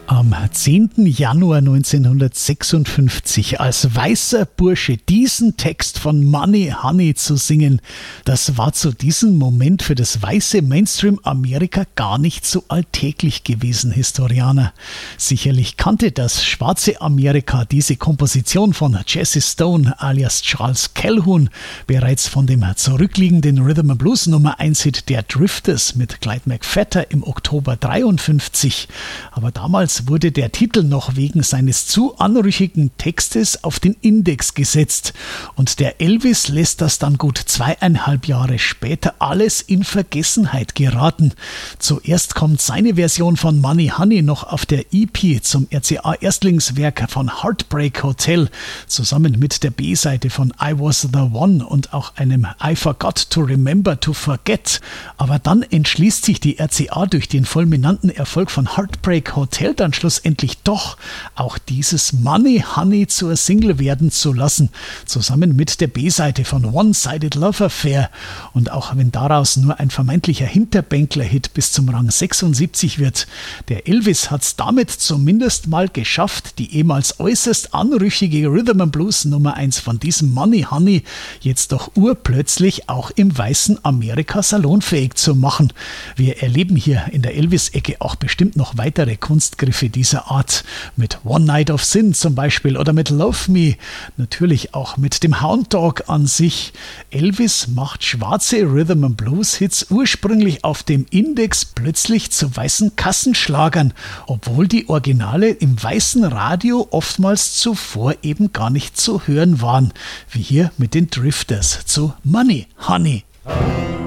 Am 10. Januar 1956 als weißer Bursche diesen Text von Money Honey zu singen, das war zu diesem Moment für das weiße Mainstream-Amerika gar nicht so alltäglich gewesen, Historianer. Sicherlich kannte das schwarze Amerika diese Komposition von Jesse Stone alias Charles Calhoun bereits von dem zurückliegenden Rhythm and Blues Nummer 1 Hit der Drifters mit Clyde McPhatter im Oktober 53. Aber damals wurde der Titel noch wegen seines zu anrüchigen Textes auf den Index gesetzt und der Elvis lässt das dann gut 2,5 Jahre später alles in Vergessenheit geraten. Zuerst kommt seine Version von Money Honey noch auf der EP zum RCA-Erstlingswerk von Heartbreak Hotel zusammen mit der B-Seite von I Was The One und auch einem I Forgot To Remember To Forget. Aber dann entschließt sich die RCA durch den fulminanten Erfolg von Heartbreak Hotel dann schlussendlich doch auch dieses Money Honey zur Single werden zu lassen, zusammen mit der B-Seite von One-Sided Love Affair. Und auch wenn daraus nur ein vermeintlicher Hinterbänkler-Hit bis zum Rang 76 wird, der Elvis hat es damit zumindest mal geschafft, die ehemals äußerst anrüchige Rhythm and Blues Nummer 1 von diesem Money Honey jetzt doch urplötzlich auch im weißen Amerika salonfähig zu machen. Wir erleben hier in der Elvis-Ecke auch bestimmt noch weitere Kunstgriffe dieser Art, mit One Night of Sin zum Beispiel oder mit Love Me, natürlich auch mit dem Hound Dog an sich. Elvis macht schwarze Rhythm and Blues Hits ursprünglich auf dem Index plötzlich zu weißen Kassenschlagern, obwohl die Originale im weißen Radio oftmals zuvor eben gar nicht zu hören waren, wie hier mit den Drifters zu Money Honey.